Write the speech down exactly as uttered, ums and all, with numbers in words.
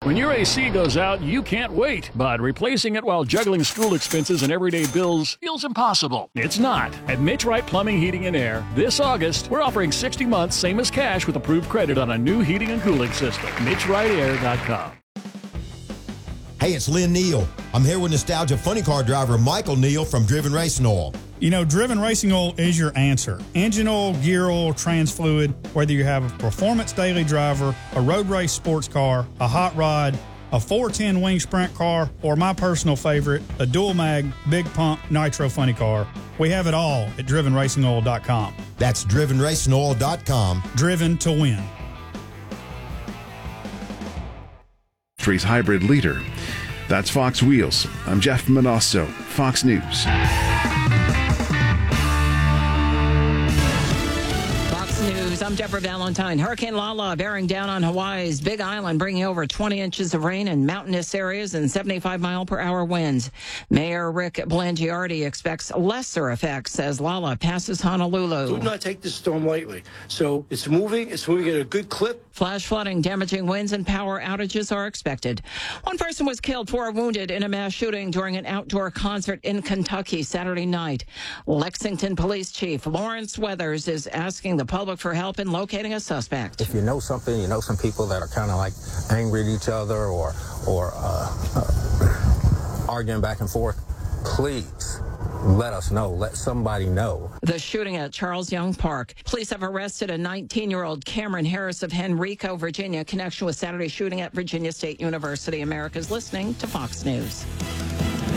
When your A C goes out, you can't wait, but replacing it while juggling school expenses and everyday bills feels impossible. It's not. At Mitch Wright Plumbing, Heating, and Air, this August, we're offering sixty months, same as cash, with approved credit on a new heating and cooling system. Mitch Wright Air dot com. Hey, it's Lynn Neal. I'm here with nostalgia funny car driver Michael Neal from Driven Racing Oil. You know, Driven Racing Oil is your answer. Engine oil, gear oil, trans fluid, whether you have a performance daily driver, a road race sports car, a hot rod, a four ten wing sprint car, or my personal favorite, a dual mag, big pump, nitro funny car. We have it all at driven racing oil dot com. That's driven racing oil dot com. Driven to win. Industry's hybrid leader. That's Fox Wheels. I'm Jeff Manasso, Fox News. News. I'm Deborah Valentine. Hurricane Lala bearing down on Hawaii's Big Island, bringing over twenty inches of rain in mountainous areas and seventy-five mile per hour winds. Mayor Rick Blangiardi expects lesser effects as Lala passes Honolulu. Do not take this storm lightly. So it's moving. It's moving at a good clip. Flash flooding, damaging winds, and power outages are expected. One person was killed, four wounded in a mass shooting during an outdoor concert in Kentucky Saturday night. Lexington Police Chief Lawrence Weathers is asking the public for help in locating a suspect. If you know something, you know some people that are kind of like angry at each other or, or uh, uh, arguing back and forth, please let us know. Let somebody know. The shooting at Charles Young Park. Police have arrested a nineteen-year-old Cameron Harris of Henrico, Virginia, in connection with Saturday's shooting at Virginia State University. America's listening to Fox News.